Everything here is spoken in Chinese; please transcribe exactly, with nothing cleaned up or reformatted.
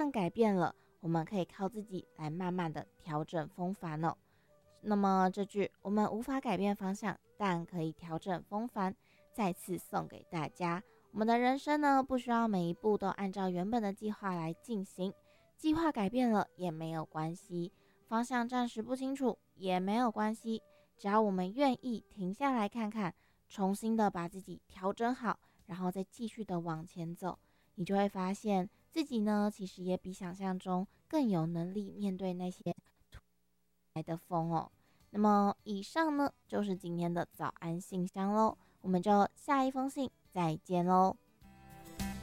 向改变了，我们可以靠自己来慢慢的调整风帆哦。那么这句我们无法改变方向，但可以调整风帆，再次送给大家。我们的人生呢，不需要每一步都按照原本的计划来进行，计划改变了也没有关系，方向暂时不清楚也没有关系，只要我们愿意停下来看看，重新的把自己调整好，然后再继续的往前走，你就会发现自己呢，其实也比想象中更有能力面对那些突来的风哦。那么以上呢，就是今天的早安信箱喽，我们就下一封信再见喽。